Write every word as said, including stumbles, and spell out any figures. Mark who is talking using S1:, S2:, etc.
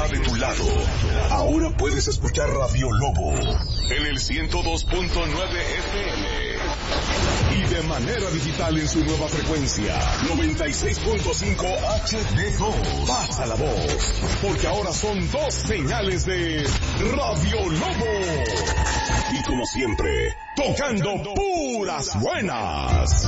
S1: de tu lado. Ahora puedes escuchar Radio Lobo en el ciento dos punto nueve F M. Y de manera digital en su nueva frecuencia, noventa y seis punto cinco H D dos. Pasa la voz, porque ahora son dos señales de Radio Lobo. Y como siempre, tocando puras buenas.